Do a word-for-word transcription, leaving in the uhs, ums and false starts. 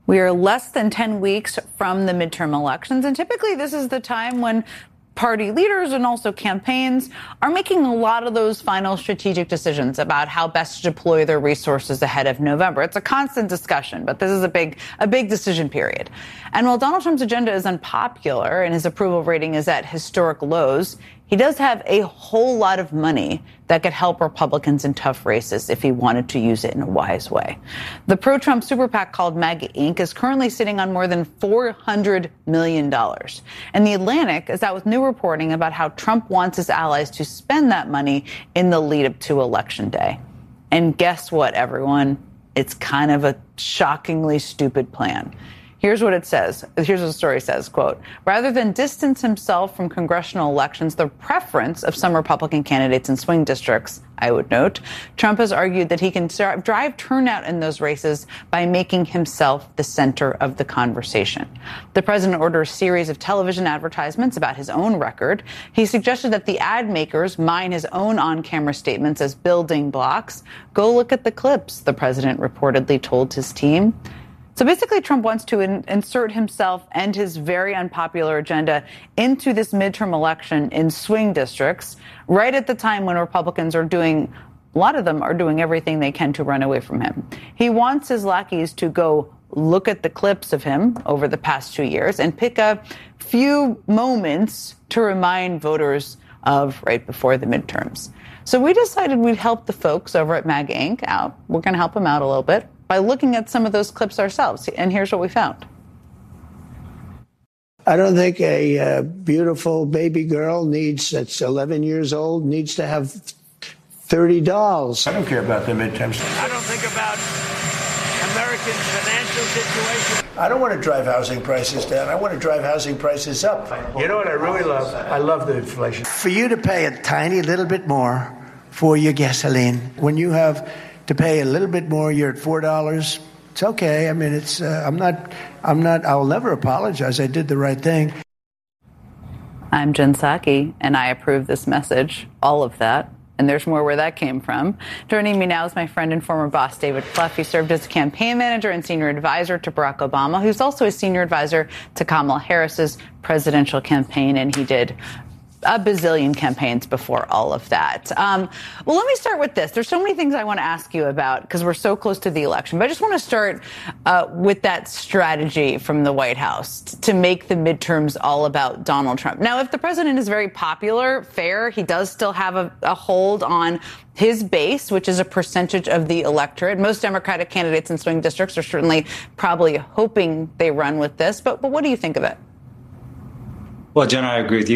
We are less than ten weeks from the midterm elections, and typically this is the time when party leaders and also campaigns are making a lot of those final strategic decisions about how best to deploy their resources ahead of November. It's a constant discussion, but this is a big, a big decision period. And while Donald Trump's agenda is unpopular and his approval rating is at historic lows, he does have a whole lot of money that could help Republicans in tough races if he wanted to use it in a wise way. The pro-Trump super PAC called MAGA Incorporated is currently sitting on more than four hundred million dollars. And The Atlantic is out with new reporting about how Trump wants his allies to spend that money in the lead up to Election Day. And guess what, everyone? It's kind of a shockingly stupid plan. Here's what it says. Here's what the story says, quote, rather than distance himself from congressional elections, the preference of some Republican candidates in swing districts, I would note, Trump has argued that he can drive turnout in those races by making himself the center of the conversation. The president ordered a series of television advertisements about his own record. He suggested that the ad makers mine his own on-camera statements as building blocks. Go look at the clips, the president reportedly told his team. So basically, Trump wants to in, insert himself and his very unpopular agenda into this midterm election in swing districts, right at the time when Republicans are doing, a lot of them are doing everything they can to run away from him. He wants his lackeys to go look at the clips of him over the past two years and pick a few moments to remind voters of right before the midterms. So we decided we'd help the folks over at MAGA Incorporated out. We're going to help them out a little bit by looking at some of those clips ourselves. And here's what we found. I don't think a uh, beautiful baby girl needs, that's eleven years old, needs to have thirty dolls. I don't care about the midterms. I don't think about Americans' financial situation. I don't want to drive housing prices down. I want to drive housing prices up. You know what I really love? I love the inflation. For you to pay a tiny little bit more for your gasoline, when you have to pay a little bit more, you're at four dollars. It's okay. I mean, it's. Uh, I'm not. I'm not. I'll never apologize. I did the right thing. I'm Jen Psaki, and I approve this message. All of that, and there's more where that came from. Joining me now is my friend and former boss, David Plouffe. He served as a campaign manager and senior advisor to Barack Obama, who's also a senior advisor to Kamala Harris's presidential campaign, and he did a bazillion campaigns before all of that. Um, well, let me start with this. There's so many things I want to ask you about because we're so close to the election. But I just want to start uh, with that strategy from the White House to make the midterms all about Donald Trump. Now, if the president is very popular, fair, he does still have a, a hold on his base, which is a percentage of the electorate. Most Democratic candidates in swing districts are certainly probably hoping they run with this. But, but what do you think of it? Well, Jen, I agree with you.